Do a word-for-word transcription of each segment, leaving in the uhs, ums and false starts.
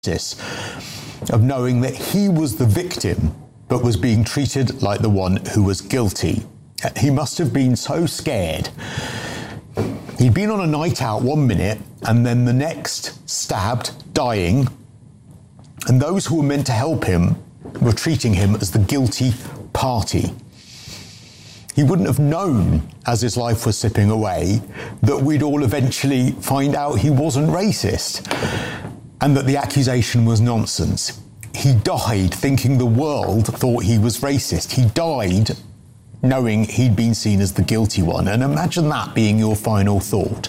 of knowing that he was the victim but was being treated like the one who was guilty. He must have been so scared. He'd been on a night out one minute and then the next stabbed, dying, and those who were meant to help him were treating him as the guilty party. He wouldn't have known, as his life was slipping away, that we'd all eventually find out he wasn't racist and that the accusation was nonsense. He died thinking the world thought he was racist. He died knowing he'd been seen as the guilty one. And imagine that being your final thought.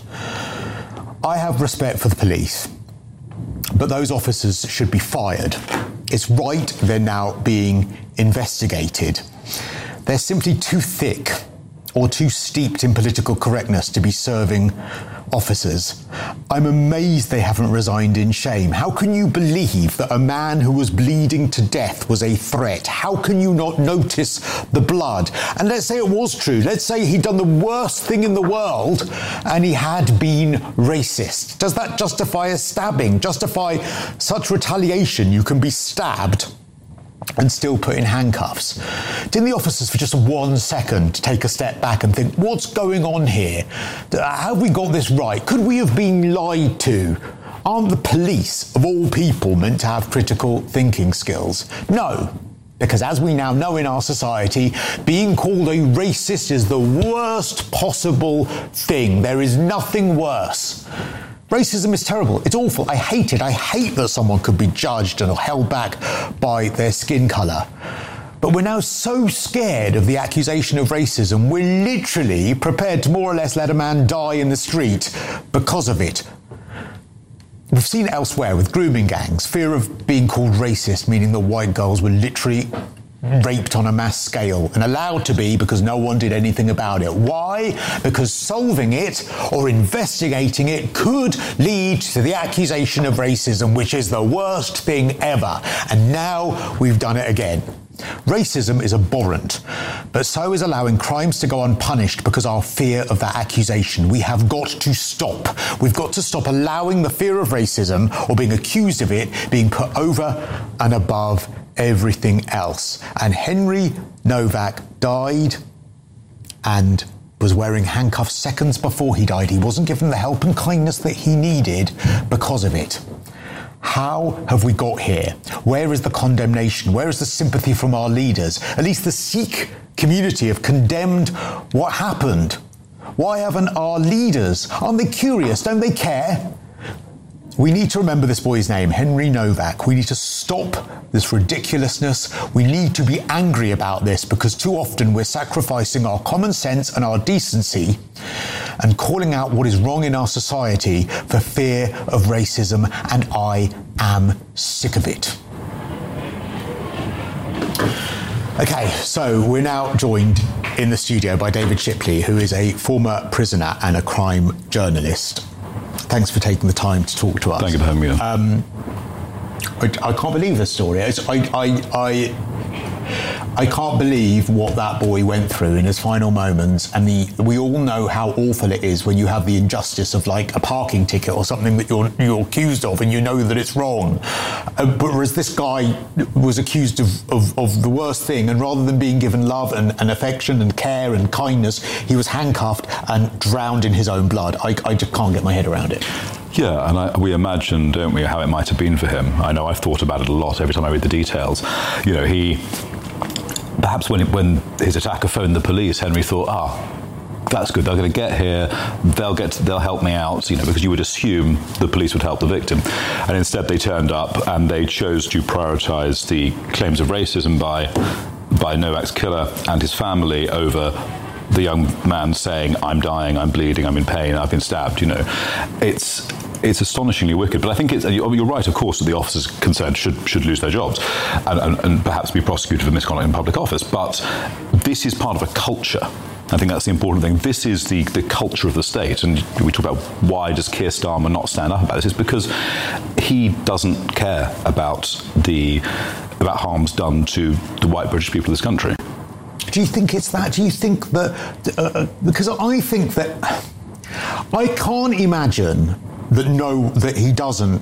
I have respect for the police, but those officers should be fired. It's right they're now being investigated. They're simply too thick or too steeped in political correctness to be serving officers. I'm amazed they haven't resigned in shame. How can you believe that a man who was bleeding to death was a threat? How can you not notice the blood? And let's say it was true. Let's say he'd done the worst thing in the world and he had been racist. Does that justify a stabbing? Justify such retaliation? You can be stabbed and still put in handcuffs. Didn't the officers for just one second take a step back and think, what's going on here? Have we got this right? Could we have been lied to? Aren't the police, of all people, meant to have critical thinking skills? No, because as we now know in our society, being called a racist is the worst possible thing. There is nothing worse. Racism is terrible. It's awful. I hate it. I hate that someone could be judged and held back by their skin colour. But we're now so scared of the accusation of racism, we're literally prepared to more or less let a man die in the street because of it. We've seen it elsewhere with grooming gangs, fear of being called racist, meaning that white girls were literally raped on a mass scale and allowed to be because no one did anything about it. Why? Because solving it or investigating it could lead to the accusation of racism, which is the worst thing ever. And now we've done it again. Racism is abhorrent, but so is allowing crimes to go unpunished because our fear of that accusation. We have got to stop. We've got to stop allowing the fear of racism or being accused of it being put over and above everything else. And Henry Novak died and was wearing handcuffs seconds before he died. He wasn't given the help and kindness that he needed because of it. How have we got here? Where is the condemnation? Where is the sympathy from our leaders? At least the Sikh community have condemned what happened. Why haven't our leaders? Aren't they curious? Don't they care? We need to remember this boy's name, Henry Novak. We need to stop this ridiculousness. We need to be angry about this because too often we're sacrificing our common sense and our decency and calling out what is wrong in our society for fear of racism, and I am sick of it. Okay, so we're now joined in the studio by David Shipley, who is a former prisoner and a crime journalist. Thanks for taking the time to talk to us. Thank you for having me on. Um, I, I can't believe this story. It's, I, I, I, I can't believe what that boy went through in his final moments. And the, we all know how awful it is when you have the injustice of like a parking ticket or something that you're, you're accused of and you know that it's wrong. Uh, but whereas this guy was accused of, of, of the worst thing, and rather than being given love and, and affection and care and kindness, he was handcuffed and drowned in his own blood. I, I just can't get my head around it. Yeah, and I, we imagine, don't we, how it might have been for him. I know I've thought about it a lot every time I read the details. You know, he, perhaps when when his attacker phoned the police, Henry thought, ah, that's good, they're going to get here, they'll get, they'll help me out, you know, because you would assume the police would help the victim. And instead they turned up and they chose to prioritise the claims of racism by, by Novak's killer and his family over the young man saying, I'm dying, I'm bleeding, I'm in pain, I've been stabbed, you know. It's it's astonishingly wicked. But I think it's, you're right, of course, that the officers concerned should should lose their jobs and, and, and perhaps be prosecuted for misconduct in public office. But this is part of a culture. I think that's the important thing. This is the, the culture of the state. And we talk about why does Keir Starmer not stand up about this? It's because he doesn't care about the about harms done to the white British people of this country. Do you think it's that? Do you think that... Uh, because I think that... I can't imagine that no, that he doesn't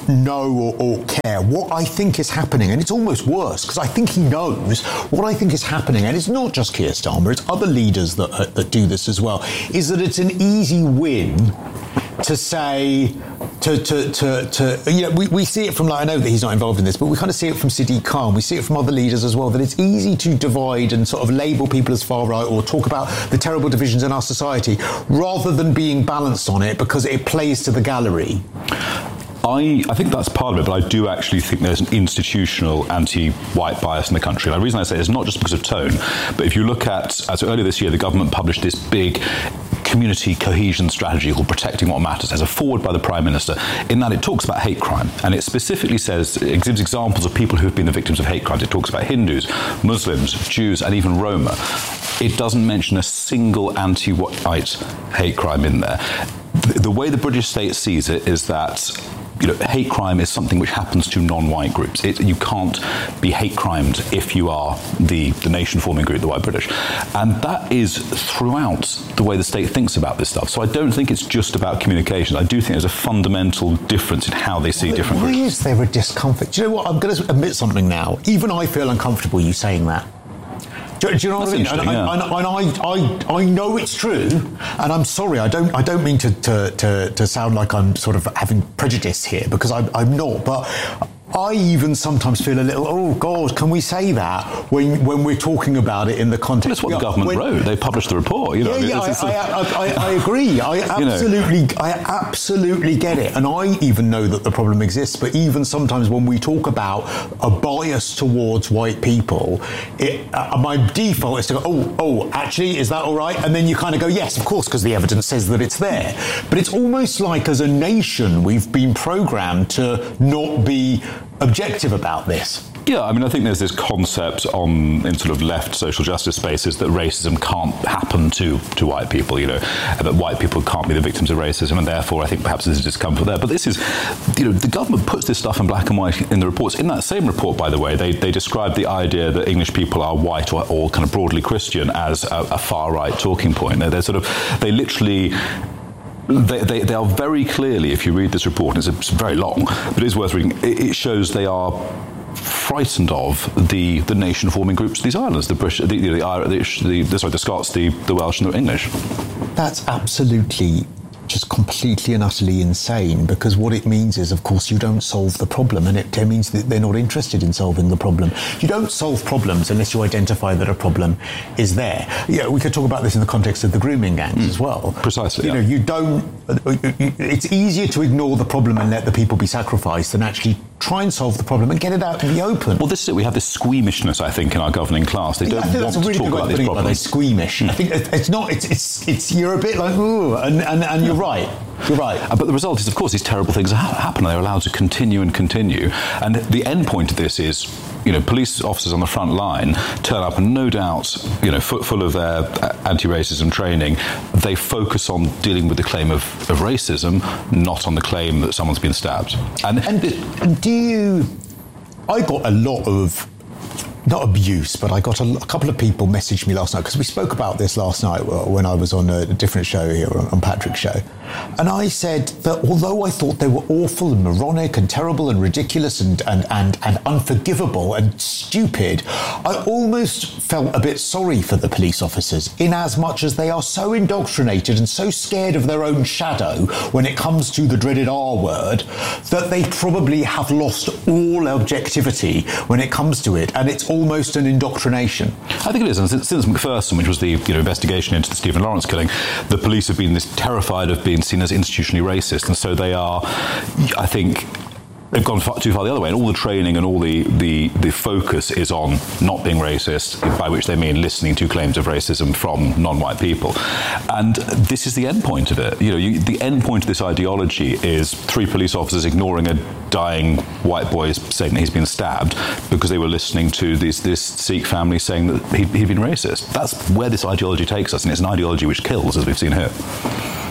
know or, or care. What I think is happening, and it's almost worse, because I think he knows, what I think is happening, and it's not just Keir Starmer, it's other leaders that, uh, that do this as well, is that it's an easy win to say, to, to, to, to you know, we, we see it from, like, I know that he's not involved in this, but we kind of see it from Sadiq Khan, we see it from other leaders as well, that it's easy to divide and sort of label people as far right or talk about the terrible divisions in our society rather than being balanced on it because it plays to the gallery. I, I think that's part of it, but I do actually think there's an institutional anti-white bias in the country. And the reason I say it is not just because of tone, but if you look at, as earlier this year, the government published this big community cohesion strategy called Protecting What Matters. There's a forward by the Prime Minister. In that, it talks about hate crime, and it specifically says, it gives examples of people who have been the victims of hate crimes. It talks about Hindus, Muslims, Jews, and even Roma. It doesn't mention a single anti-white hate crime in there. The, the way the British state sees it is that, you know, hate crime is something which happens to non-white groups. It, you can't be hate crimed if you are the, the nation-forming group, the white British. And that is throughout the way the state thinks about this stuff. So I don't think it's just about communication. I do think there's a fundamental difference in how they see Why, different why groups. Why is there a discomfort? Do you know what? I'm going to admit something now. Even I feel uncomfortable you saying that. Do, do you know what That's I mean? And, yeah. and, and I, I, I know it's true, and I'm sorry. I don't, I don't mean to, to, to, to sound like I'm sort of having prejudice here because I, I'm not. But I even sometimes feel a little, oh God, can we say that when when we're talking about it in the context? That's what the yeah, government when, wrote. They published the report. You know, yeah, I mean, yeah, it's, I, it's a, I, I, I, I agree. I absolutely, you know. I absolutely get it, and I even know that the problem exists. But even sometimes when we talk about a bias towards white people, it, uh, my default is to go, oh, oh, actually, is that all right? And then you kind of go, yes, of course, because the evidence says that it's there. But it's almost like as a nation we've been programmed to not be objective about this. Yeah, I mean, I think there's this concept on in sort of left social justice spaces that racism can't happen to, to white people, you know, that white people can't be the victims of racism, and therefore I think perhaps there's a discomfort there. But this is, you know, the government puts this stuff in black and white in the reports. In that same report, by the way, they, they describe the idea that English people are white or, or kind of broadly Christian as a, a far-right talking point. They're, they're sort of, they literally... They, they, they are very clearly, if you read this report, and it's very long, but it is worth reading, it, it shows they are frightened of the, the nation-forming groups of these islands, the British, the, the, the, the, sorry, the Scots, the, the Welsh, and the English. That's absolutely just completely and utterly insane, because what it means is, of course, you don't solve the problem, and it, it means that they're not interested in solving the problem. You don't solve problems unless you identify that a problem is there. Yeah, we could talk about this in the context of the grooming gangs mm. as well. Precisely. You yeah. know, you don't. It's easier to ignore the problem and let the people be sacrificed than actually try and solve the problem and get it out in the open. Well, this is it. We have this squeamishness, I think, in our governing class. They don't yeah, want really to talk about these problems. They're squeamish. Mm. I think it's not. It's it's it's. You're a bit like ooh, and and, and you're right. You're right. Uh, but the result is, of course, these terrible things ha- happen. They're allowed to continue and continue. And the end point of this is, you know, police officers on the front line turn up and no doubt, you know, full, full of their anti-racism training, they focus on dealing with the claim of, of racism, not on the claim that someone's been stabbed. And, and, and do you... I got a lot of... not abuse, but I got a, a couple of people messaged me last night, because we spoke about this last night when I was on a, a different show here, on Patrick's show. And I said that although I thought they were awful and moronic and terrible and ridiculous and, and, and, and unforgivable and stupid, I almost felt a bit sorry for the police officers, in as much as they are so indoctrinated and so scared of their own shadow when it comes to the dreaded R word, that they probably have lost all objectivity when it comes to it. And it's almost an indoctrination. I think it is. And since, since Macpherson, which was the you know, investigation into the Stephen Lawrence killing, the police have been this terrified of being seen as institutionally racist, and so they are, I think, they've gone far, too far the other way, and all the training and all the, the, the focus is on not being racist, by which they mean listening to claims of racism from non-white people. And this is the end point of it. You know, you, the end point of this ideology is three police officers ignoring a dying white boy saying that he's been stabbed because they were listening to this, this Sikh family saying that he, he'd been racist. That's where this ideology takes us, and it's an ideology which kills, as we've seen here.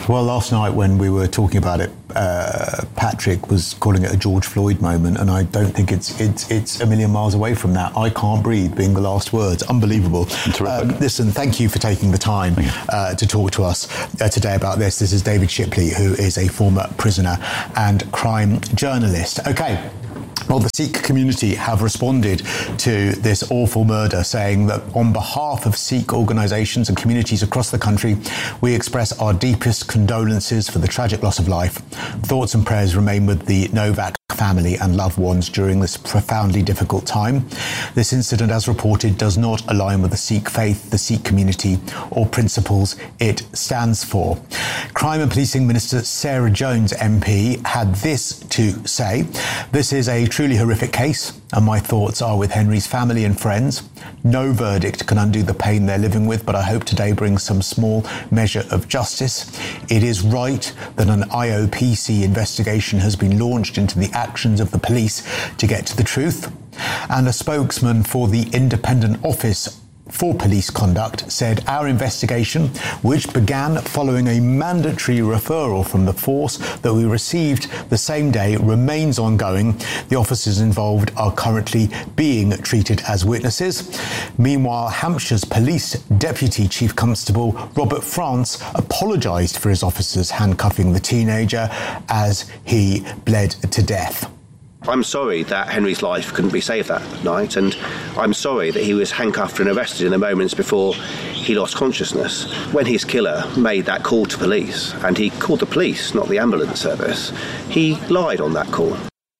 Well, last night when we were talking about it, uh, Patrick was calling it a George Floyd moment, and I don't think it's it's it's a million miles away from that. I can't breathe being the last words. Unbelievable. Um, listen, thank you for taking the time uh, to talk to us uh, today about this. This is David Shipley, who is a former prisoner and crime journalist. Okay. Well, the Sikh community have responded to this awful murder, saying that on behalf of Sikh organisations and communities across the country, we express our deepest condolences for the tragic loss of life. Thoughts and prayers remain with the Novak family and loved ones during this profoundly difficult time. This incident, as reported, does not align with the Sikh faith, the Sikh community, or principles it stands for. Crime and Policing Minister Sarah Jones M P had this to say: "This is a truly horrific case, and my thoughts are with Henry's family and friends. No verdict can undo the pain they're living with, but I hope today brings some small measure of justice. It is right that an I O P C investigation has been launched into the actions of the police to get to the truth." And a spokesman for the Independent Office for Police Conduct said, "Our investigation, which began following a mandatory referral from the force that we received the same day, remains ongoing. The officers involved are currently being treated as witnesses." Meanwhile, Hampshire's Police Deputy Chief Constable Robert France apologised for his officers handcuffing the teenager as he bled to death. "I'm sorry that Henry's life couldn't be saved that night, and I'm sorry that he was handcuffed and arrested in the moments before he lost consciousness. When his killer made that call to police, and he called the police, not the ambulance service, he lied on that call."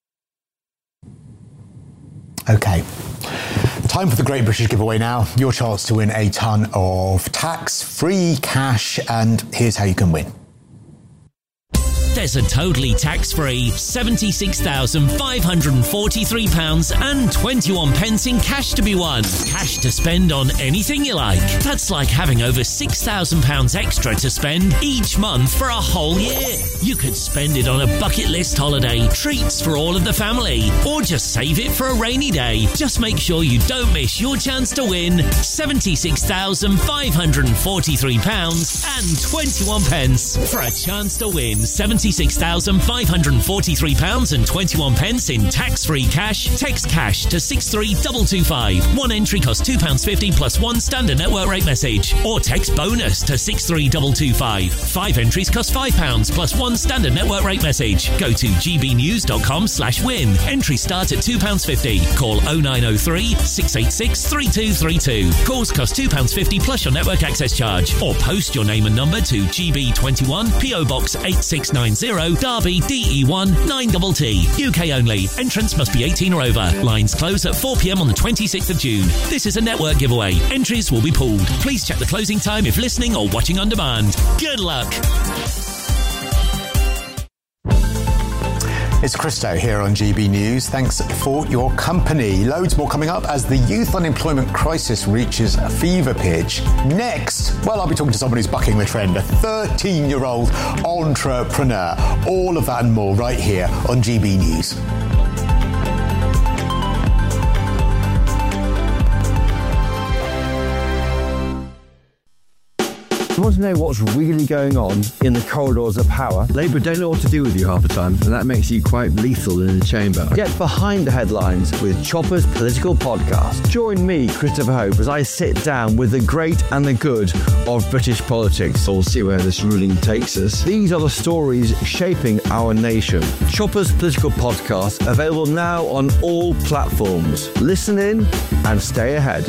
OK. Time for the Great British Giveaway now. Your chance to win a ton of tax-free cash, and here's how you can win. There's a totally tax-free seventy-six thousand five hundred forty-three pounds and twenty-one pence in cash to be won. Cash to spend on anything you like. That's like having over six thousand pounds extra to spend each month for a whole year. You could spend it on a bucket list holiday, treats for all of the family, or just save it for a rainy day. Just make sure you don't miss your chance to win seventy-six thousand five hundred forty-three pounds and twenty-one pence. For a chance to win seventy-six thousand five hundred forty-three pounds and twenty-one pence in tax-free cash, text cash to six three two two five. One entry costs two pounds fifty plus one standard network rate message. Or text bonus to six three two two five. Five entries cost five pounds plus one standard network rate message. Go to gbnews.com slash win. Entries start at two pounds fifty. Call oh nine oh three, six eight six, three two three two. Calls cost two pounds fifty plus your network access charge. Or post your name and number to G B twenty-one, P O Box eight six nine zero, Derby, D E one nine T T. U K only. Entrance must be eighteen or over. Lines close at four p.m. on the twenty-sixth of June. This is a network giveaway. Entries will be pulled. Please check the closing time if listening or watching on demand. Good luck. It's Christo here on G B News. Thanks for your company. Loads more coming up as the youth unemployment crisis reaches a fever pitch. Next, well, I'll be talking to someone who's bucking the trend, a thirteen-year-old entrepreneur. All of that and more right here on G B News. You want to know what's really going on in the corridors of power? Labour don't know what to do with you half the time, and that makes you quite lethal in the chamber. Get behind the headlines with Chopper's Political Podcast. Join me, Christopher Hope, as I sit down with the great and the good of British politics. We'll see where this ruling takes us. These are the stories shaping our nation. Chopper's Political Podcast, available now on all platforms. Listen in and stay ahead.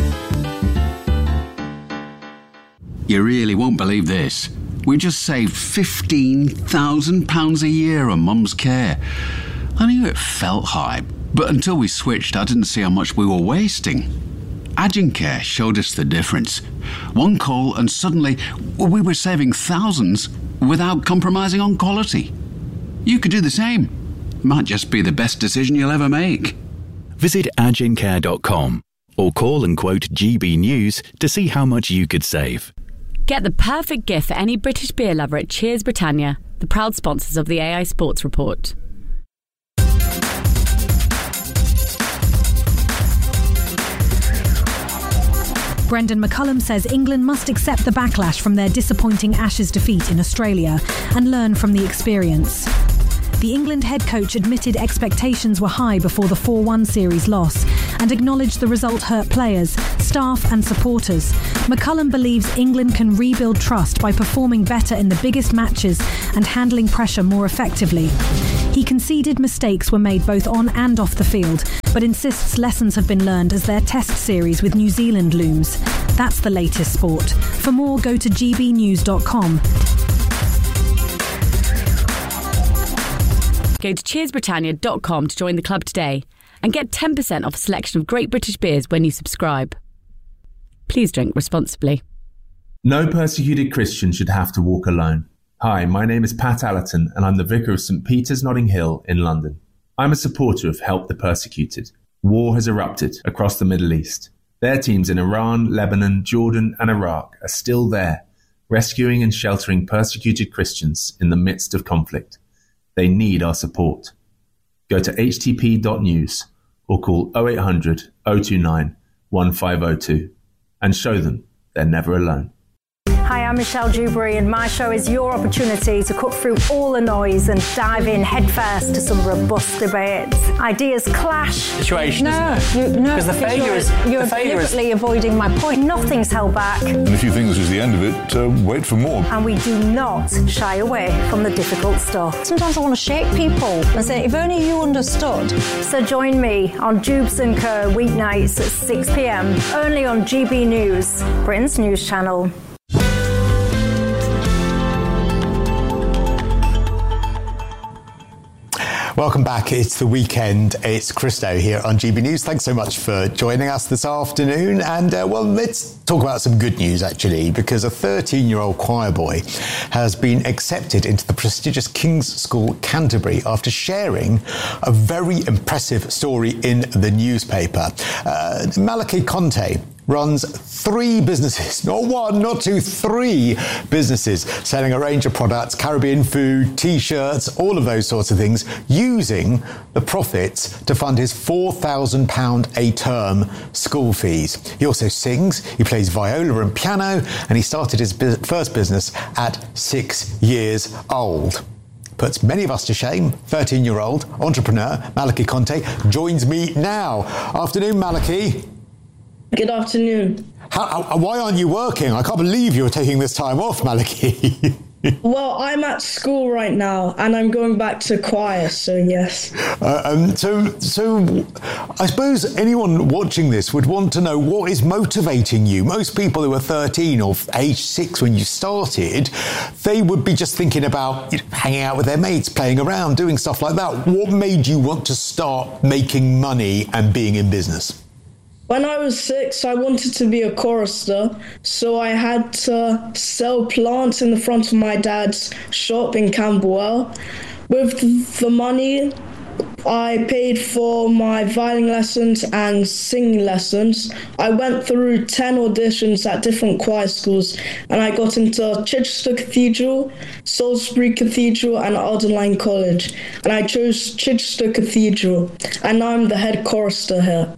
You really won't believe this. We just saved fifteen thousand pounds a year on Mum's care. I knew it felt high, but until we switched, I didn't see how much we were wasting. Agencare showed us the difference. One call and suddenly we were saving thousands without compromising on quality. You could do the same. Might just be the best decision you'll ever make. Visit agencare dot com or call and quote G B News to see how much you could save. Get the perfect gift for any British beer lover at Cheers Britannia, the proud sponsors of the A I Sports Report. Brendan McCullum says England must accept the backlash from their disappointing Ashes defeat in Australia and learn from the experience. The England head coach admitted expectations were high before the four one series loss and acknowledged the result hurt players, staff and supporters. McCullum believes England can rebuild trust by performing better in the biggest matches and handling pressure more effectively. He conceded mistakes were made both on and off the field, but insists lessons have been learned as their test series with New Zealand looms. That's the latest sport. For more, go to g b news dot com. Go to cheers britannia dot com to join the club today and get ten percent off a selection of great British beers when you subscribe. Please drink responsibly. No persecuted Christian should have to walk alone. Hi, my name is Pat Allerton and I'm the Vicar of St Peter's Notting Hill in London. I'm a supporter of Help the Persecuted. War has erupted across the Middle East. Their teams in Iran, Lebanon, Jordan and Iraq are still there, rescuing and sheltering persecuted Christians in the midst of conflict. They need our support. Go to h t p dot news or call oh eight hundred, oh two nine, one five oh two and show them they're never alone. Hi, I'm Michelle Dewberry and my show is your opportunity to cut through all the noise and dive in headfirst to some robust debates. Ideas clash. Situation, no, isn't it? You, no, because the failure is you're the failure deliberately is... avoiding my point. Nothing's held back. And if you think this is the end of it, uh, wait for more. And we do not shy away from the difficult stuff. Sometimes I want to shake people and say, if only you understood. So join me on Jubes and Co weeknights at six p m only on G B News, Britain's news channel. Welcome back. It's the weekend. It's Christo here on G B News. Thanks so much for joining us this afternoon. And, uh, well, let's talk about some good news, actually, because a thirteen-year-old choir boy has been accepted into the prestigious King's School Canterbury after sharing a very impressive story in the newspaper. Uh, Malachi Conte runs three businesses, not one, not two, three businesses, selling a range of products, Caribbean food, T-shirts, all of those sorts of things, using the profits to fund his four thousand pounds a term school fees. He also sings, he plays viola and piano, and he started his bu- first business at six years old. Puts many of us to shame. thirteen-year-old entrepreneur Malachi Conte joins me now. Afternoon, Malachi. Good afternoon. How, how, why aren't you working? I can't believe you're taking this time off, Malachi. Well, I'm at school right now, and I'm going back to choir, so yes. Uh, um, so, so I suppose anyone watching this would want to know what is motivating you. Most people who are thirteen or age six when you started, they would be just thinking about, you know, hanging out with their mates, playing around, doing stuff like that. What made you want to start making money and being in business? When I was six, I wanted to be a chorister, so I had to sell plants in the front of my dad's shop in Camberwell. With the money, I paid for my violin lessons and singing lessons. I went through ten auditions at different choir schools, and I got into Chichester Cathedral, Salisbury Cathedral, and Ardenline College. And I chose Chichester Cathedral, and now I'm the head chorister here.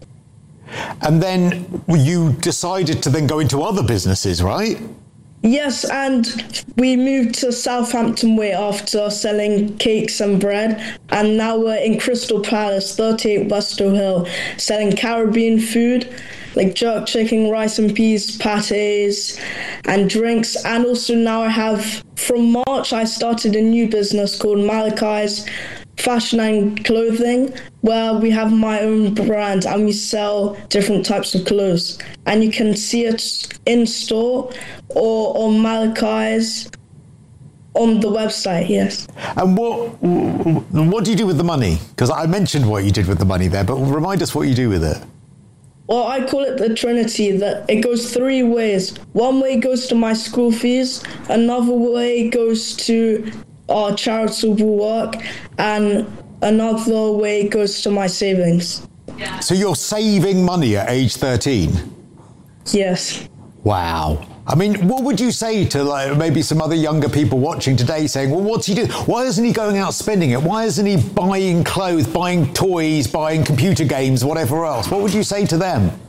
And then you decided to then go into other businesses, right? Yes, and we moved to Southampton Way after selling cakes and bread, and now we're in Crystal Palace, thirty-eight Westow Hill, selling Caribbean food like jerk chicken, rice and peas, pâtés, and drinks. And also now I have, from March, I started a new business called Malachi's Fashion and Clothing, where we have my own brand and we sell different types of clothes. And you can see it in store or on Malachi's on the website, yes. And what what do you do with the money? Because I mentioned what you did with the money there, but remind us what you do with it. Well, I call it the Trinity, that it goes three ways. One way goes to my school fees, another way goes to our charitable work, and another way goes to my savings. So you're saving money at age thirteen? Yes. Wow. I mean, what would you say to like maybe some other younger people watching today saying, well, what's he doing? Why isn't he going out spending it? Why isn't he buying clothes, buying toys, buying computer games, whatever else? What would you say to them?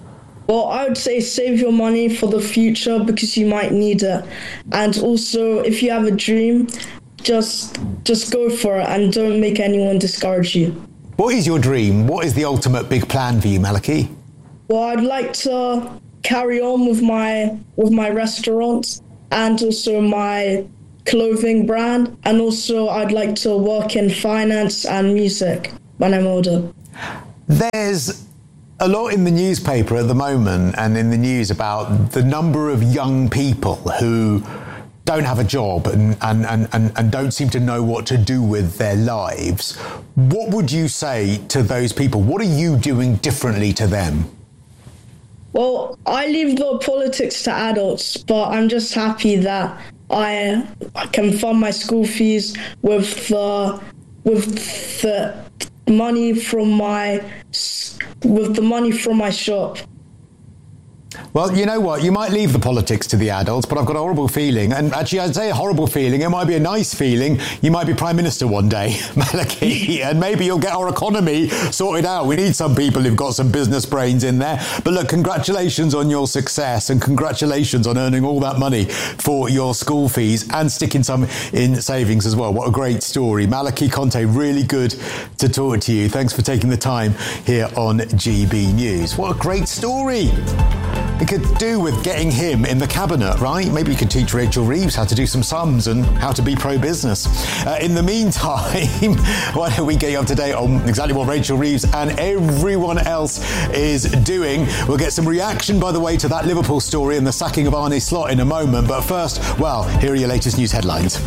Well, I would say save your money for the future because you might need it. And also, if you have a dream, just just go for it and don't make anyone discourage you. What is your dream? What is the ultimate big plan for you, Malachy? Well, I'd like to carry on with my with my restaurant and also my clothing brand. And also, I'd like to work in finance and music when I'm older. There's a lot in the newspaper at the moment and in the news about the number of young people who don't have a job and, and, and, and, and don't seem to know what to do with their lives. What would you say to those people? What are you doing differently to them? Well, I leave the politics to adults, but I'm just happy that I, I can fund my school fees with the with the money from my with the money from my shop. Well, you know what? You might leave the politics to the adults, but I've got a horrible feeling. And actually, I'd say a horrible feeling. It might be a nice feeling. You might be Prime Minister one day, Malachy, and maybe you'll get our economy sorted out. We need some people who've got some business brains in there. But look, congratulations on your success and congratulations on earning all that money for your school fees and sticking some in savings as well. What a great story. Malachy Conte, really good to talk to you. Thanks for taking the time here on G B News. What a great story. We could do with getting him in the cabinet, right? Maybe we could teach Rachel Reeves how to do some sums and how to be pro-business. Uh, in the meantime, why don't we get you up to date on exactly what Rachel Reeves and everyone else is doing. We'll get some reaction, by the way, to that Liverpool story and the sacking of Arne Slot in a moment. But first, well, here are your latest news headlines.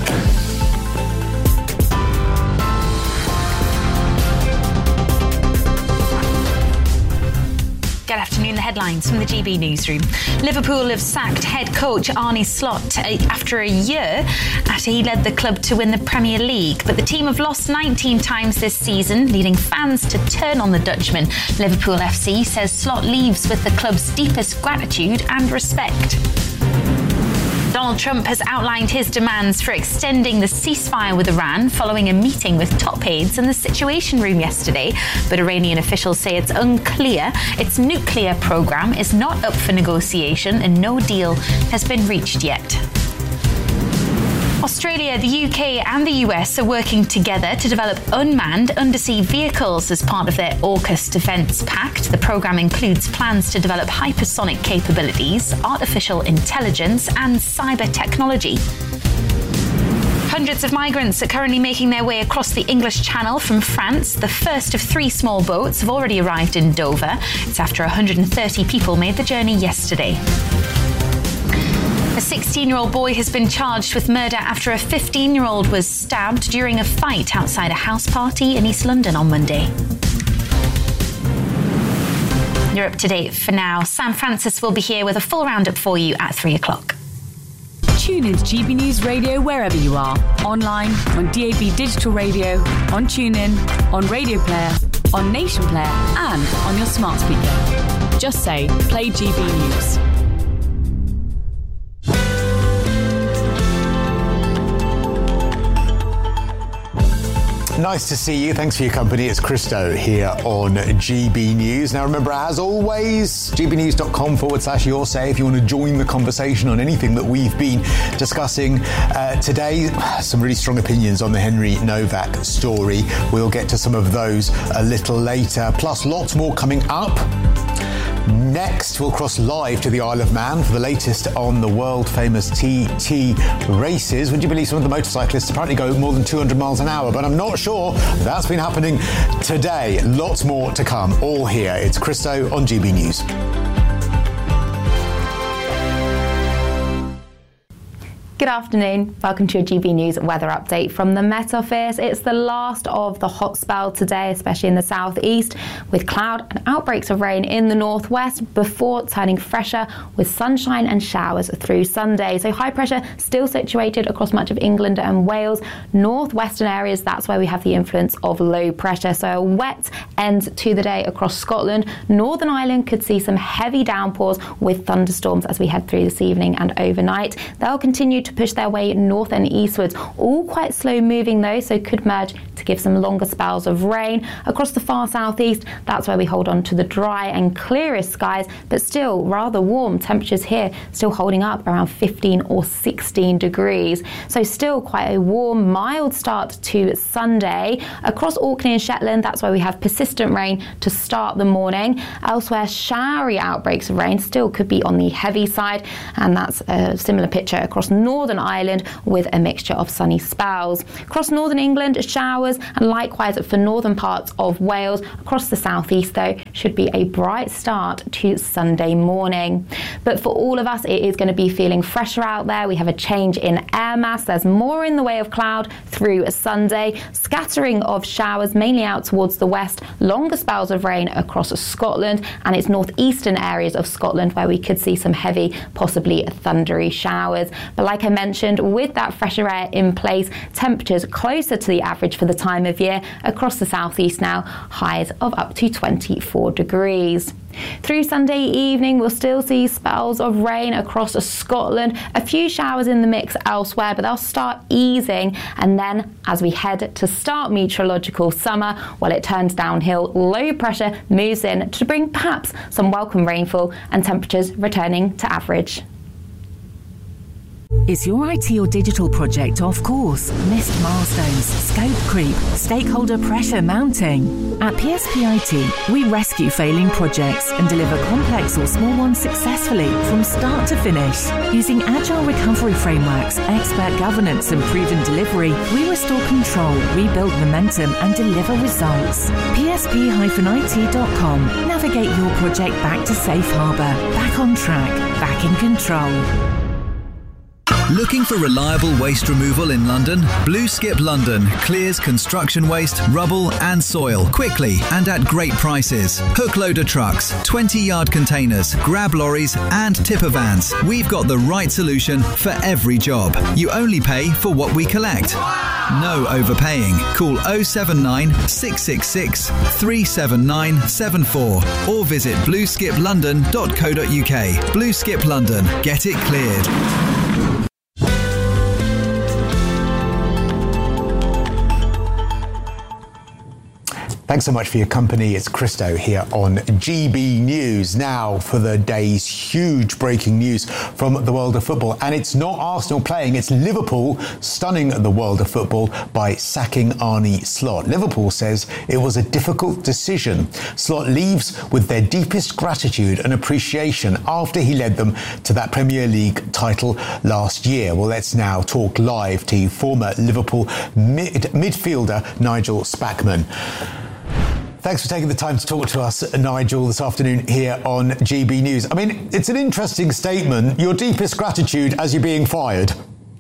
Good afternoon, the headlines from the G B Newsroom. Liverpool have sacked head coach Arne Slot after a year after he led the club to win the Premier League. But the team have lost nineteen times this season, leading fans to turn on the Dutchman. Liverpool F C says Slot leaves with the club's deepest gratitude and respect. Donald Trump has outlined his demands for extending the ceasefire with Iran following a meeting with top aides in the Situation Room yesterday. But Iranian officials say it's unclear. Its nuclear program is not up for negotiation and no deal has been reached yet. Australia, the U K and the U S are working together to develop unmanned undersea vehicles as part of their AUKUS Defence Pact. The programme includes plans to develop hypersonic capabilities, artificial intelligence and cyber technology. Hundreds of migrants are currently making their way across the English Channel from France. The first of three small boats have already arrived in Dover. It's after one hundred thirty people made the journey yesterday. A sixteen-year-old boy has been charged with murder after a fifteen-year-old was stabbed during a fight outside a house party in East London on Monday. You're up to date for now. Sam Francis will be here with a full roundup for you at three o'clock. Tune in to G B News Radio wherever you are. Online, on D A B Digital Radio, on TuneIn, on Radio Player, on Nation Player and on your smart speaker. Just say, play G B News. Nice to see you. Thanks for your company. It's Christo here on G B News. Now remember, as always, gbnews.com forward slash your say if you want to join the conversation on anything that we've been discussing uh, today. Some really strong opinions on the Henry Novak story. We'll get to some of those a little later. Plus, lots more coming up. Next, we'll cross live to the Isle of Man for the latest on the world-famous T T races. Would you believe some of the motorcyclists apparently go more than two hundred miles an hour? But I'm not sure that's been happening today. Lots more to come, all here. It's Christo on G B News. Good afternoon. Welcome to your G B News weather update from the Met Office. It's the last of the hot spell today, especially in the southeast, with cloud and outbreaks of rain in the northwest before turning fresher with sunshine and showers through Sunday. So high pressure still situated across much of England and Wales. Northwestern areas, that's where we have the influence of low pressure. So a wet end to the day across Scotland. Northern Ireland could see some heavy downpours with thunderstorms as we head through this evening and overnight. They'll continue to to push their way north and eastwards. All quite slow moving though, so could merge to give some longer spells of rain. Across the far southeast, that's where we hold on to the dry and clearest skies, but still rather warm. Temperatures here still holding up around fifteen or sixteen degrees. So still quite a warm, mild start to Sunday. Across Orkney and Shetland, that's where we have persistent rain to start the morning. Elsewhere, showery outbreaks of rain still could be on the heavy side, and that's a similar picture across Northern Ireland with a mixture of sunny spells. Across Northern England, showers, and likewise for northern parts of Wales. Across the southeast though, should be a bright start to Sunday morning. But for all of us, it is going to be feeling fresher out there. We have a change in air mass. There's more in the way of cloud through Sunday. Scattering of showers mainly out towards the west. Longer spells of rain across Scotland, and it's northeastern areas of Scotland where we could see some heavy, possibly thundery showers. But like I mentioned, with that fresher air in place, temperatures closer to the average for the time of year. Across the southeast now, highs of up to twenty-four degrees. Through Sunday evening, we'll still see spells of rain across Scotland. A few showers in the mix elsewhere, but they'll start easing. And then as we head to start meteorological summer, well, it turns downhill. Low pressure moves in to bring perhaps some welcome rainfall and temperatures returning to average. Is your I T or digital project off course? Missed milestones, scope creep, stakeholder pressure mounting? At P S P I T, we rescue failing projects and deliver complex or small ones successfully from start to finish. Using agile recovery frameworks, expert governance and proven delivery, we restore control, rebuild momentum and deliver results. P S P I T dot com. Navigate your project back to safe harbour, back on track, back in control. Looking for reliable waste removal in London? Blue Skip London clears construction waste, rubble and soil quickly and at great prices. Hook loader trucks, twenty yard containers, grab lorries and tipper vans. We've got the right solution for every job. You only pay for what we collect. No overpaying. Call oh seven nine, six six six, three seven nine seven four or visit blue skip london dot co dot uk. Blue Skip London. Get it cleared. Thanks so much for your company. It's Christo here on G B News. Now for the day's huge breaking news from the world of football. And it's not Arsenal playing, it's Liverpool stunning the world of football by sacking Arne Slot. Liverpool says it was a difficult decision. Slot leaves with their deepest gratitude and appreciation after he led them to that Premier League title last year. Well, let's now talk live to former Liverpool mid- midfielder Nigel Spackman. Thanks for taking the time to talk to us, Nigel, this afternoon here on G B News. I mean, it's an interesting statement. Your deepest gratitude as you're being fired.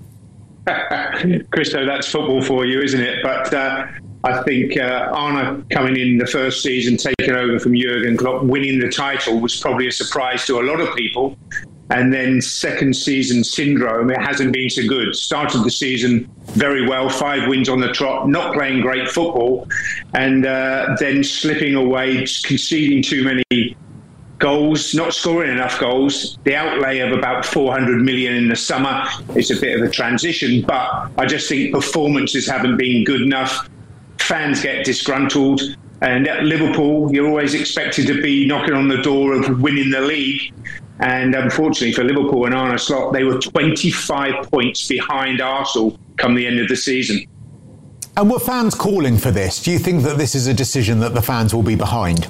Christo, that's football for you, isn't it? But uh, I think uh, Arne coming in the first season, taking over from Jurgen Klopp, winning the title was probably a surprise to a lot of people. And then second season syndrome, it hasn't been so good. Started the season very well, five wins on the trot, not playing great football, and uh, then slipping away, conceding too many goals, not scoring enough goals. The outlay of about four hundred million in the summer is a bit of a transition, but I just think performances haven't been good enough. Fans get disgruntled. And at Liverpool, you're always expected to be knocking on the door of winning the league. And unfortunately for Liverpool and Arne Slot, they were twenty-five points behind Arsenal come the end of the season. And were fans calling for this? Do you think that this is a decision that the fans will be behind?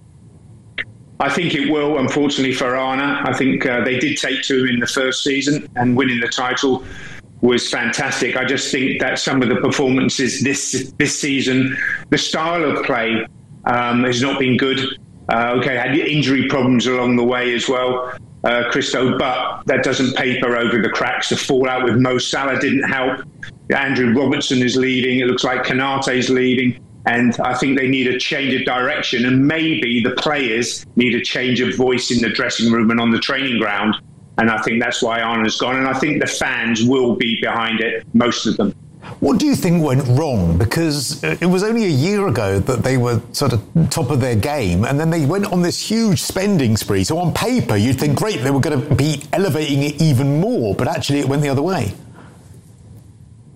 I think it will, unfortunately for Arne. I think uh, they did take to him in the first season, and winning the title was fantastic. I just think that some of the performances this this season, the style of play um, has not been good. Uh, okay, had injury problems along the way as well, uh, Christo, but that doesn't paper over the cracks. The fallout with Mo Salah didn't help. Andrew Robertson is leaving. It looks like Kanate is leaving. And I think they need a change of direction. And maybe the players need a change of voice in the dressing room and on the training ground. And I think that's why Arne's gone. And I think the fans will be behind it, most of them. What do you think went wrong? Because it was only a year ago that they were sort of top of their game, and then they went on this huge spending spree. So on paper, you'd think, great, they were going to be elevating it even more, but actually it went the other way.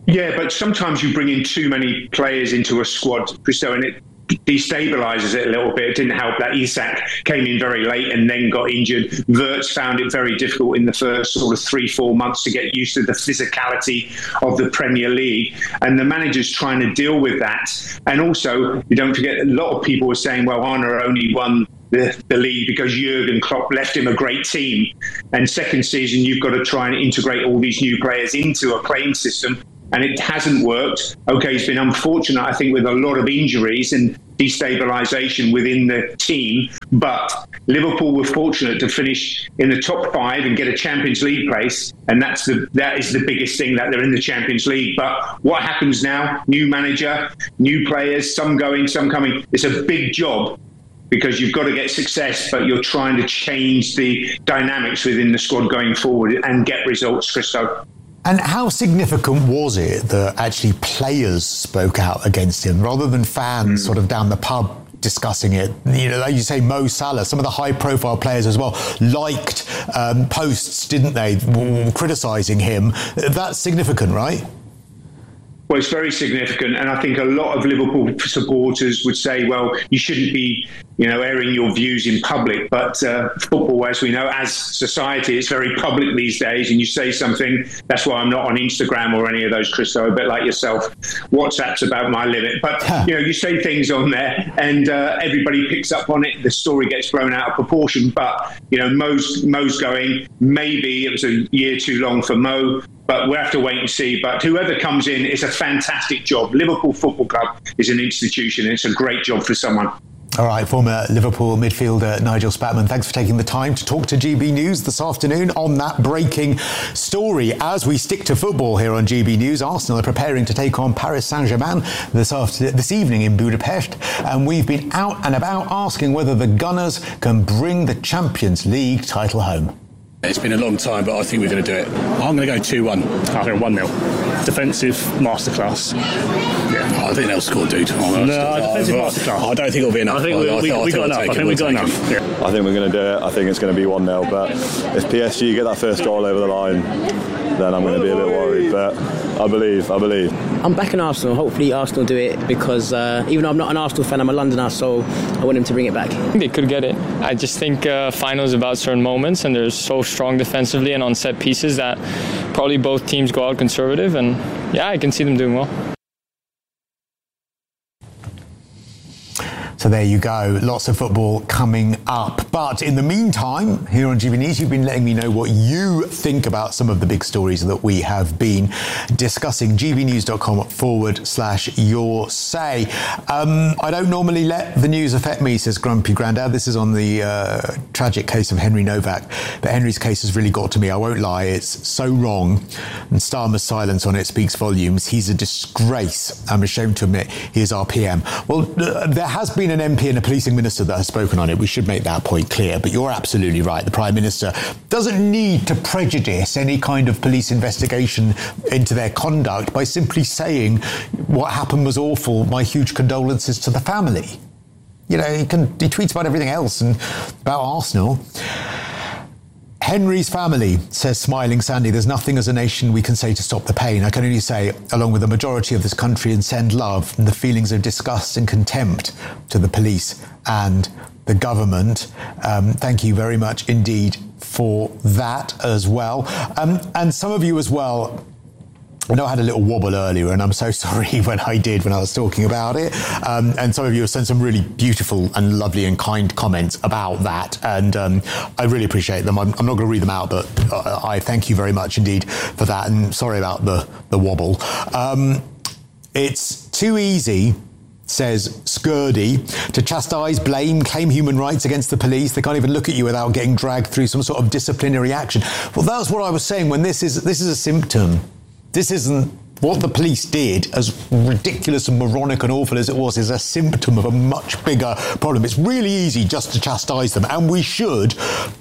Yeah, but sometimes you bring in too many players into a squad, Christo, and it destabilises it a little bit. It didn't help that Isak came in very late and then got injured. Wirtz found it very difficult in the first sort of three, four months to get used to the physicality of the Premier League. And the manager's trying to deal with that. And also, you don't forget, a lot of people were saying, well, Arne only won the, the league because Jurgen Klopp left him a great team. And second season, you've got to try and integrate all these new players into a playing system. And it hasn't worked. Okay, it's been unfortunate, I think, with a lot of injuries and destabilisation within the team. But Liverpool were fortunate to finish in the top five and get a Champions League place. And that's the that is the biggest thing, that they're in the Champions League. But what happens now? New manager, new players, some going, some coming. It's a big job, because you've got to get success, but you're trying to change the dynamics within the squad going forward and get results, Christo. And how significant was it that actually players spoke out against him rather than fans mm. sort of down the pub discussing it? You know, like you say, Mo Salah, some of the high-profile players as well, liked um, posts, didn't they, criticising him. That's significant, right? Well, it's very significant, and I think a lot of Liverpool supporters would say, well, you shouldn't be, you know, airing your views in public. But uh, football, as we know, as society, it's very public these days, and you say something. That's why I'm not on Instagram or any of those, Christo, a bit like yourself. WhatsApp's about my limit. But, you know, you say things on there, and uh, everybody picks up on it. The story gets blown out of proportion. But, you know, Mo's, Mo's going. Maybe it was a year too long for Mo. But we'll have to wait and see. But whoever comes in, it's a fantastic job. Liverpool Football Club is an institution. It's a great job for someone. All right, former Liverpool midfielder Nigel Spatman, thanks for taking the time to talk to G B News this afternoon on that breaking story. As we stick to football here on G B News, Arsenal are preparing to take on Paris Saint-Germain this after this evening in Budapest, and we've been out and about asking whether the Gunners can bring the Champions League title home. It's been a long time, but I think we're going to do it. I'm going to go two one. I think one nil. Defensive masterclass. Yeah. I think they'll score, dude. No, defensive masterclass. I don't think it'll be enough. I think we, we, I, I, we got enough. I think we got enough. Yeah. I think we're going to do it. I think it's going to be one nil. But if P S G get that first goal over the line, then I'm going to be a bit worried. But I believe, I believe. I'm backing Arsenal. Hopefully Arsenal do it, because uh, even though I'm not an Arsenal fan, I'm a Londoner, so I want them to bring it back. I think they could get it. I just think uh, finals about certain moments, and they're so strong defensively and on set pieces that probably both teams go out conservative, and yeah, I can see them doing well. So there you go, lots of football coming up. But in the meantime, here on G B News, you've been letting me know what you think about some of the big stories that we have been discussing. gbnews.com forward slash your say. Um, I don't normally let the news affect me, says Grumpy Grandad. This is on the uh, tragic case of Henry Novak. But Henry's case has really got to me. I won't lie, it's so wrong. And Starmer's silence on it speaks volumes. He's a disgrace. I'm ashamed to admit he is our P M. Well, uh, there has been an M P and a policing minister that has spoken on it. We should make that point clear. But you're absolutely right. The Prime Minister doesn't need to prejudice any kind of police investigation into their conduct by simply saying what happened was awful. My huge condolences to the family. You know, he can he tweets about everything else and about Arsenal. Henry's family, says Smiling Sandy, there's nothing as a nation we can say to stop the pain. I can only say, along with the majority of this country, and send love and the feelings of disgust and contempt to the police and the government. Um, thank you very much indeed for that as well. Um, and some of you as well, I know I had a little wobble earlier, and I'm so sorry when I did, when I was talking about it. Um, and some of you have sent some really beautiful and lovely and kind comments about that. And um, I really appreciate them. I'm, I'm not going to read them out, but uh, I thank you very much indeed for that. And sorry about the, the wobble. Um, it's too easy, says Skirdy, to chastise, blame, claim human rights against the police. They can't even look at you without getting dragged through some sort of disciplinary action. Well, that's what I was saying when this is this is a symptom. This isn't what the police did, as ridiculous and moronic and awful as it was, is a symptom of a much bigger problem. It's really easy just to chastise them, and we should,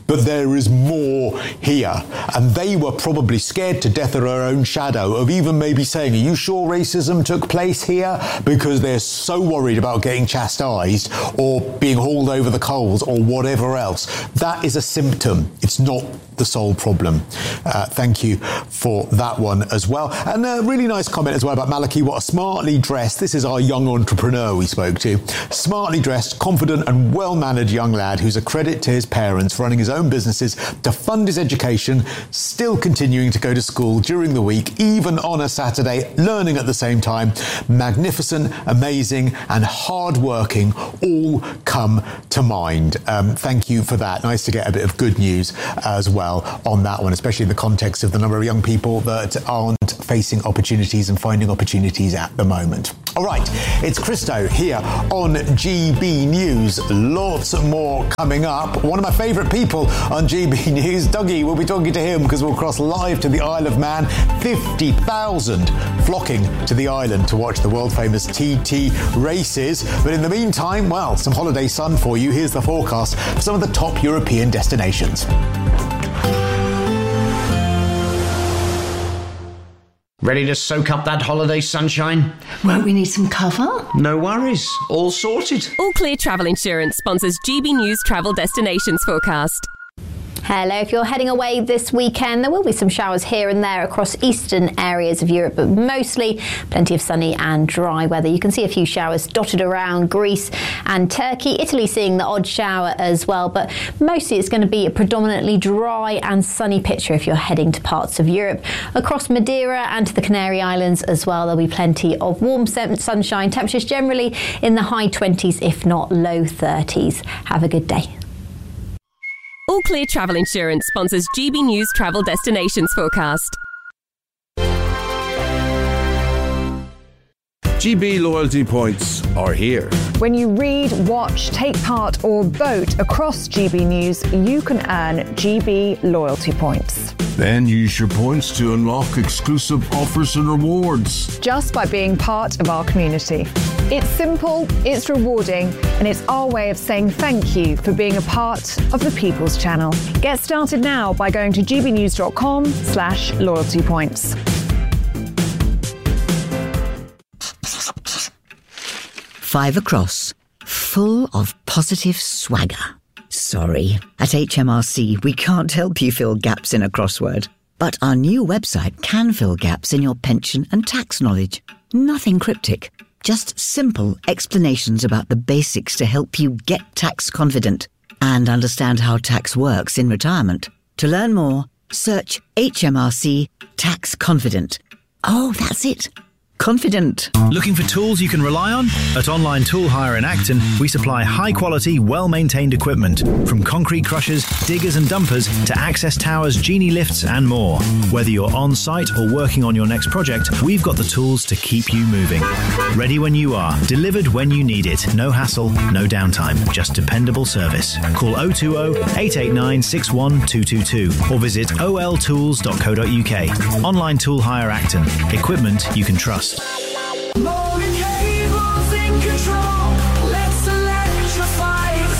but there is more here. And they were probably scared to death of their own shadow, of even maybe saying, are you sure racism took place here? Because they're so worried about getting chastised or being hauled over the coals or whatever else. That is a symptom. It's not the sole problem. Uh, thank you for that one as well. And a really nice comment as well about Malachy. What a smartly dressed, this is our young entrepreneur we spoke to, smartly dressed, confident and well-mannered young lad who's a credit to his parents for running his own businesses to fund his education, still continuing to go to school during the week, even on a Saturday, learning at the same time. Magnificent, amazing and hard-working all come to mind. Um, thank you for that. Nice to get a bit of good news as well on that one, especially in the context of the number of young people that aren't facing opportunities and finding opportunities at the moment. All right, it's Christo here on G B News. Lots more coming up. One of my favourite people on G B News, Dougie, we'll be talking to him because we'll cross live to the Isle of Man. fifty thousand flocking to the island to watch the world-famous T T races. But in the meantime, well, some holiday sun for you. Here's the forecast for some of the top European destinations. Ready to soak up that holiday sunshine? Won't we need some cover? No worries. All sorted. All Clear Travel Insurance sponsors G B News Travel Destinations Forecast. Hello, if you're heading away this weekend, there will be some showers here and there across eastern areas of Europe, but mostly plenty of sunny and dry weather. You can see a few showers dotted around Greece and Turkey. Italy seeing the odd shower as well, but mostly it's going to be a predominantly dry and sunny picture if you're heading to parts of Europe. Across Madeira and to the Canary Islands as well, there'll be plenty of warm sunshine. Temperatures generally in the high twenties, if not low thirties. Have a good day. All Clear Travel Insurance sponsors G B News Travel Destinations Forecast. G B loyalty points are here. When you read, watch, take part or vote across G B News, you can earn G B loyalty points. Then use your points to unlock exclusive offers and rewards. Just by being part of our community. It's simple, it's rewarding, and it's our way of saying thank you for being a part of the People's Channel. Get started now by going to gbnews.com slash loyalty points. Five across, full of positive swagger. Sorry, at H M R C we can't help you fill gaps in a crossword. But our new website can fill gaps in your pension and tax knowledge. Nothing cryptic, just simple explanations about the basics to help you get tax confident and understand how tax works in retirement. To learn more, search H M R C Tax Confident. Oh, that's it. Confident. Looking for tools you can rely on? At Online Tool Hire in Acton, we supply high-quality, well-maintained equipment, from concrete crushers, diggers and dumpers to access towers, genie lifts and more. Whether you're on-site or working on your next project, we've got the tools to keep you moving. Ready when you are, delivered when you need it. No hassle, no downtime, just dependable service. Call oh two oh, eight eight nine, six one two two two or visit o l tools dot co dot u k. Online Tool Hire Acton. Equipment you can trust. More than cables in control. Let's electrify the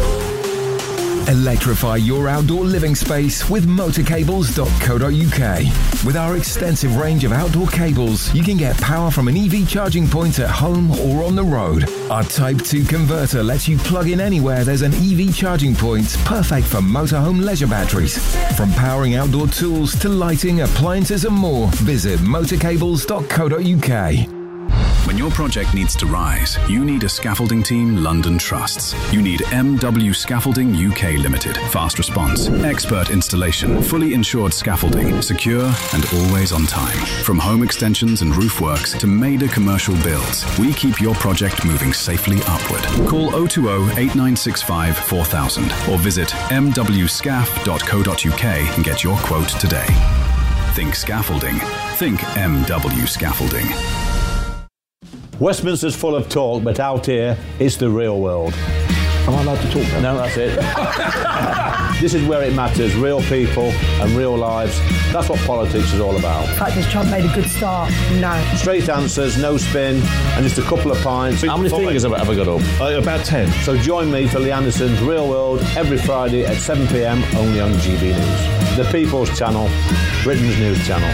soul. Electrify your outdoor living space with motor cables dot co dot u k. With our extensive range of outdoor cables, you can get power from an E V charging point at home or on the road. Our Type two converter lets you plug in anywhere there's an E V charging point, perfect for motorhome leisure batteries. From powering outdoor tools to lighting, appliances and more, visit motor cables dot co dot u k. When your project needs to rise, you need a scaffolding team London trusts. You need M W Scaffolding U K Limited. Fast response, expert installation, fully insured scaffolding, secure and always on time. From home extensions and roof works to major commercial builds, we keep your project moving safely upward. Call oh two oh, eight nine six five, four thousand or visit m w scaff dot co dot u k and get your quote today. Think scaffolding. Think M W Scaffolding. Westminster's full of talk, but out here, it's the real world. Am I allowed to talk now? No, that's it. This is where it matters, real people and real lives. That's what politics is all about. In fact, has Trump made a good start? No. Straight answers, no spin, and just a couple of pints. How many Five. fingers have I got up? Uh, about ten. So join me for Lee Anderson's Real World every Friday at seven p m only on G B News. The People's Channel, Britain's news channel.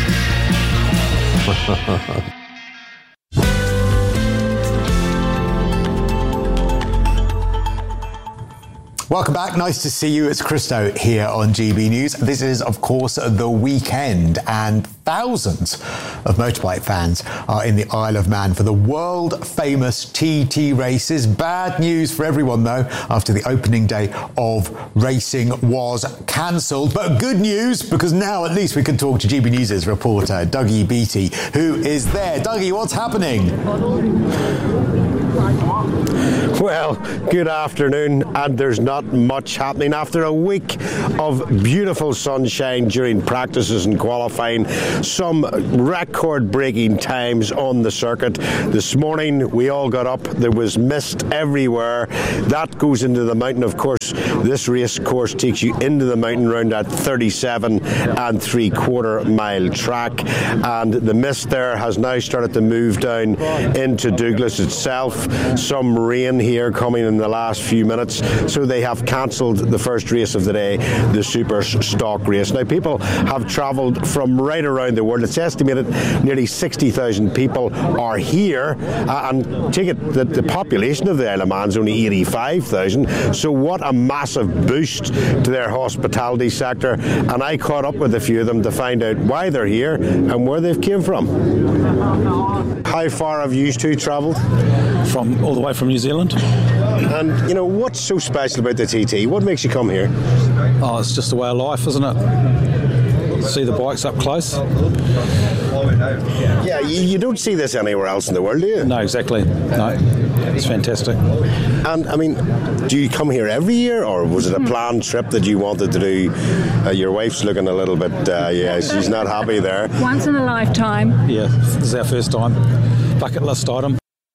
Welcome back. Nice to see you. It's Christo here on G B News. This is, of course, the weekend, and thousands of motorbike fans are in the Isle of Man for the world-famous T T races. Bad news for everyone, though, after the opening day of racing was cancelled. But good news, because now at least we can talk to G B News' reporter, Dougie Beattie, who is there. Dougie, what's happening? Well, good afternoon, and there's not much happening after a week of beautiful sunshine during practices and qualifying. Some record-breaking times on the circuit. This morning we all got up, there was mist everywhere. That goes into the mountain. Of course, this race course takes you into the mountain round at thirty-seven and three quarter mile track, and the mist there has now started to move down into Douglas itself. Some rain here coming in the last few minutes, so they have cancelled the first race of the day, the Super Stock race. Now, people have travelled from right around the world. It's estimated nearly sixty thousand people are here, uh, and take it that the population of the Isle of Man is only eighty-five thousand, so what a massive boost to their hospitality sector. And I caught up with a few of them to find out why they're here and where they've came from. How far have you two travelled? From all the way from New Zealand. And you know, what's so special about the T T? What makes you come here? Oh, it's just a way of life, isn't it? See the bikes up close. Yeah, you, you don't see this anywhere else in the world, do you? No, exactly. No, it's fantastic. And I mean, do you come here every year, or was it a planned trip that you wanted to do? Uh, your wife's looking a little bit, uh, yeah, she's not happy there. Once in a lifetime. Yeah, this is our first time. Bucket list item.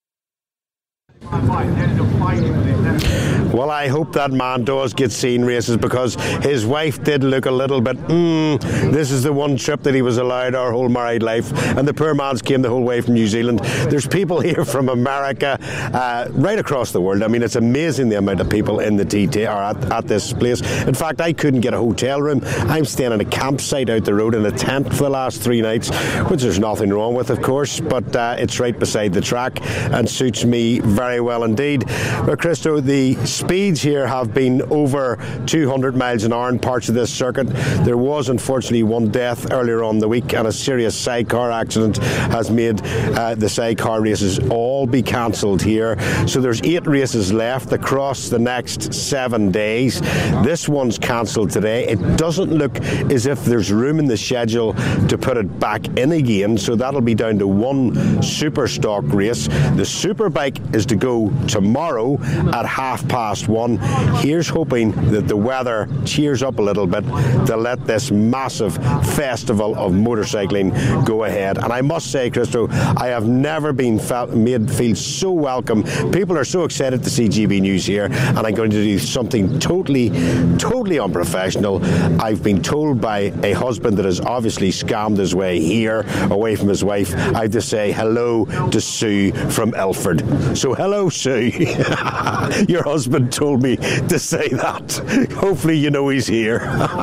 Well, I hope that man does get seen races, because his wife did look a little bit, mm, this is the one trip that he was allowed our whole married life, and the poor man's came the whole way from New Zealand. There's people here from America, uh, right across the world. I mean, it's amazing the amount of people in the T T are at, at this place. In fact, I couldn't get a hotel room. I'm staying in a campsite out the road in a tent for the last three nights, which there's nothing wrong with, of course, but uh, it's right beside the track and suits me very well indeed. But Christo, the speeds here have been over two hundred miles an hour in parts of this circuit. There was unfortunately one death earlier on the week, and a serious sidecar accident has made uh, the sidecar races all be cancelled here. So there's eight races left across the next seven days. This one's cancelled today. It doesn't look as if there's room in the schedule to put it back in again, so that'll be down to one Super Stock race. The Superbike is to go tomorrow at half past one. Here's hoping that the weather cheers up a little bit to let this massive festival of motorcycling go ahead. And I must say, Christo, I have never been felt, made feel so welcome. People are so excited to see G B News here, and I'm going to do something totally, totally unprofessional. I've been told by a husband that has obviously scammed his way here, away from his wife, I have to say hello to Sue from Ilford. So hello, Sue. Your husband told me to say that. Hopefully you know he's here.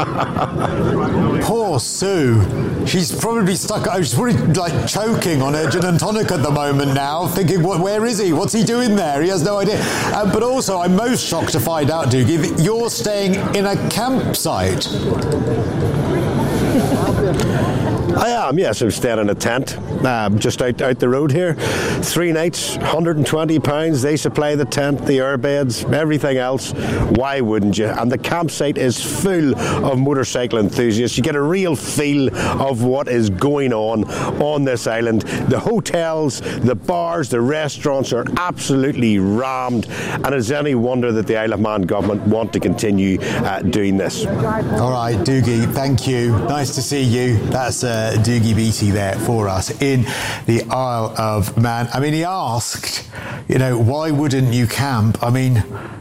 Poor Sue. She's probably stuck, she's probably like choking on her gin and tonic at the moment now, thinking, what, where is he? What's he doing there? He has no idea. Uh, but also, I'm most shocked to find out, Dougie, that you're staying in a campsite. I am, yes. I'm staying in a tent um, just out, out the road here. Three nights, one hundred twenty pounds. They supply the tent, the airbeds, everything else. Why wouldn't you? And the campsite is full of motorcycle enthusiasts. You get a real feel of what is going on on this island. The hotels, the bars, the restaurants are absolutely rammed, and it's any wonder that the Isle of Man government want to continue uh, doing this. All right, Dougie, thank you. Nice to see you. That's uh, Dougie Beattie there for us in the Isle of Man. I mean, he asked, you know, why wouldn't you camp? I mean,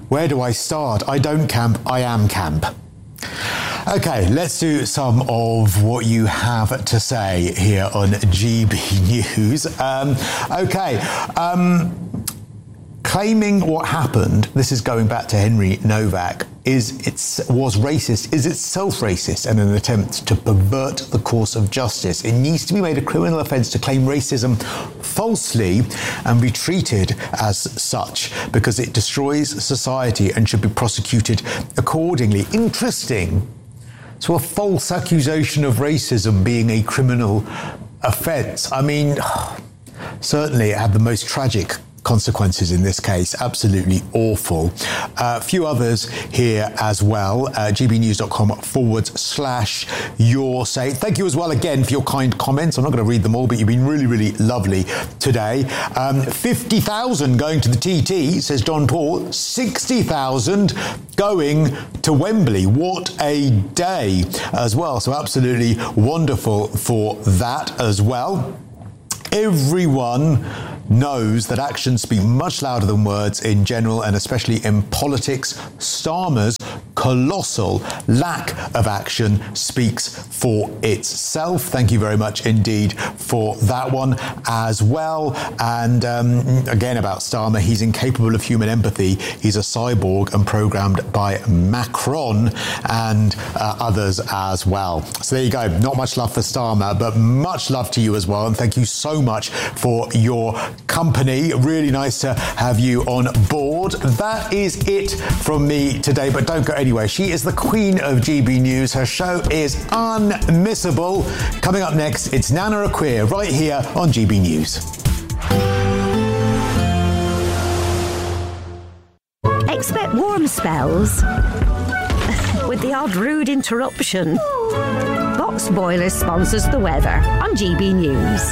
Where do I start? I don't camp, I am camp. Okay, let's do some of what you have to say here on G B News. Um, okay, um, claiming what happened, this is going back to Henry Novak, is it's was racist, is itself racist and an attempt to pervert the course of justice. It needs to be made a criminal offence to claim racism falsely and be treated as such because it destroys society and should be prosecuted accordingly. Interesting. So a false accusation of racism being a criminal offence. I mean, certainly it had the most tragic consequences in this case. Absolutely awful. A uh, few others here as well. Uh, gbnews.com forward slash your say. Thank you as well again for your kind comments. I'm not going to read them all, but you've been really, really lovely today. Um, fifty thousand going to the T T, says John Paul. sixty thousand going to Wembley. What a day as well. So absolutely wonderful for that as well. Everyone knows that actions speak much louder than words in general and especially in politics. Starmer's colossal lack of action speaks for itself. Thank you very much indeed for that one as well. And um, again about Starmer, he's incapable of human empathy. He's a cyborg and programmed by Macron and uh, others as well. So there you go. Not much love for Starmer, but much love to you as well. And thank you so much for your company. Really nice to have you on board. That is it from me today, but don't go anywhere. She is the queen of G B News. Her show is unmissable. Coming up next, it's Nana Akua right here on G B News. Expect warm spells with the odd rude interruption. Box Boilers sponsors the weather on G B News.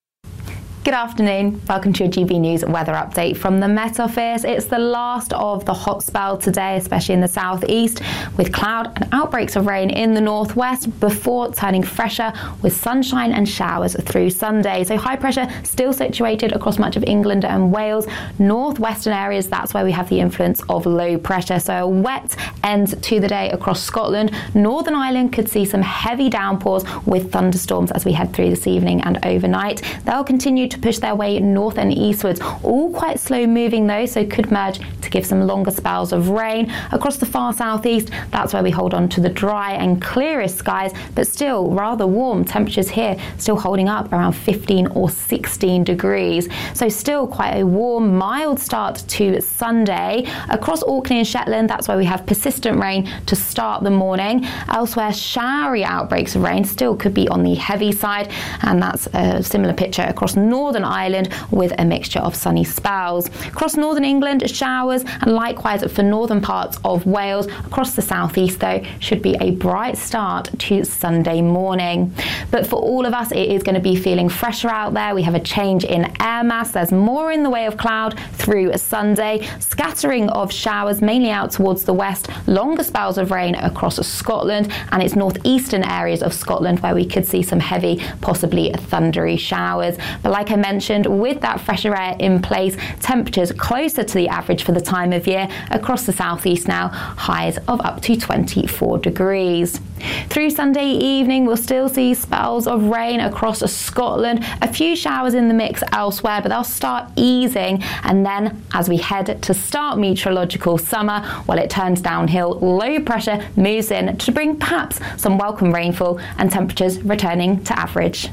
Good afternoon. Welcome to your G B News weather update from the Met Office. It's the last of the hot spell today, especially in the southeast, with cloud and outbreaks of rain in the northwest before turning fresher with sunshine and showers through Sunday. So high pressure still situated across much of England and Wales. Northwestern areas, that's where we have the influence of low pressure. So a wet end to the day across Scotland. Northern Ireland could see some heavy downpours with thunderstorms as we head through this evening and overnight. They'll continue to push their way north and eastwards, all quite slow moving though, so could merge to give some longer spells of rain. Across the far southeast, that's where we hold on to the dry and clearest skies, but still rather warm. Temperatures here still holding up around fifteen or sixteen degrees. So still quite a warm, mild start to Sunday. Across Orkney and Shetland, that's where we have persistent rain to start the morning. Elsewhere, showery outbreaks of rain still could be on the heavy side, and that's a similar picture across Northern Ireland with a mixture of sunny spells. Across northern England, showers, and likewise for northern parts of Wales. Across the southeast though, should be a bright start to Sunday morning. But for all of us, it is going to be feeling fresher out there. We have a change in air mass. There's more in the way of cloud through Sunday. Scattering of showers mainly out towards the west. Longer spells of rain across Scotland and its northeastern areas of Scotland where we could see some heavy, possibly thundery showers. But like I mentioned, with that fresher air in place, temperatures closer to the average for the time of year across the southeast now, highs of up to twenty-four degrees. Through Sunday evening, we'll still see spells of rain across Scotland, a few showers in the mix elsewhere, but they'll start easing, and then as we head to start meteorological summer, while it turns downhill, low pressure moves in to bring perhaps some welcome rainfall and temperatures returning to average.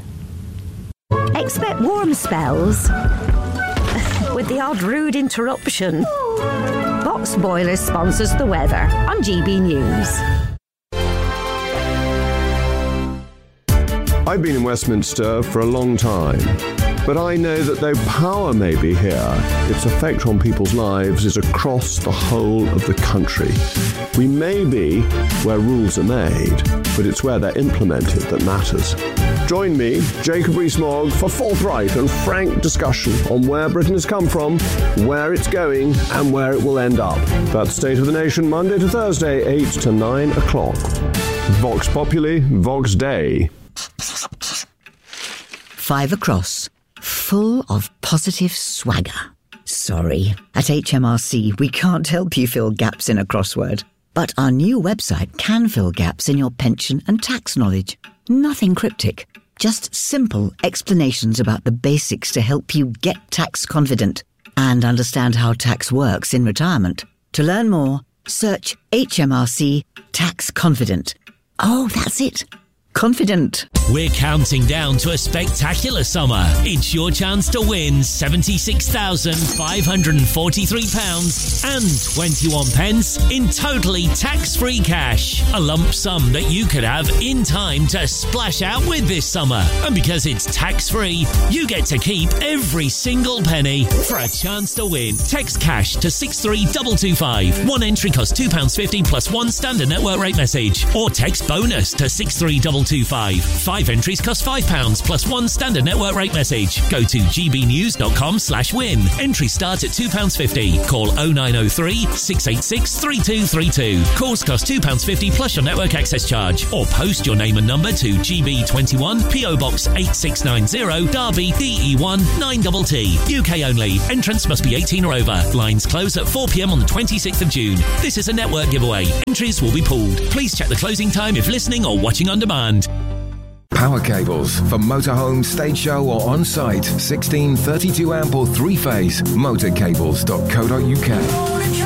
Expect warm spells with the odd rude interruption. Box Boilers sponsors the weather on G B News. I've been in Westminster for a long time, but I know that though power may be here, its effect on people's lives is across the whole of the country. We may be where rules are made, but it's where they're implemented that matters. Join me, Jacob Rees-Mogg, for forthright and frank discussion on where Britain has come from, where it's going, and where it will end up. That's State of the Nation, Monday to Thursday, eight to nine o'clock. Vox Populi, Vox Dei. Five across, full of positive swagger. Sorry, at H M R C we can't help you fill gaps in a crossword. But our new website can fill gaps in your pension and tax knowledge. Nothing cryptic, just simple explanations about the basics to help you get tax confident and understand how tax works in retirement. To learn more, search H M R C Tax Confident. Oh, that's it. Confident. We're counting down to a spectacular summer. It's your chance to win seventy-six thousand five hundred forty-three pounds and twenty-one pence in totally tax-free cash. A lump sum that you could have in time to splash out with this summer. And because it's tax-free, you get to keep every single penny. For a chance to win, text cash to six three two two five. One entry costs two pounds fifty plus one standard network rate message. Or text bonus to six three two two five. Five entries cost five pounds plus one standard network rate message. Go to gbnews.com slash win. Entries start at two pounds fifty. Call oh nine oh three, six eight six, three two three two. Calls cost two pounds fifty plus your network access charge. Or post your name and number to G B twenty-one, P O Box eight six nine zero, Derby, D E one nine T T. U K only. Entrance must be eighteen or over. Lines close at four p.m. on the twenty-sixth of June. This is a network giveaway. Entries will be pooled. Please check the closing time if listening or watching on demand. Power cables for motorhome, stage show or on-site. sixteen, thirty-two amp or three-phase. motorcables dot co dot uk.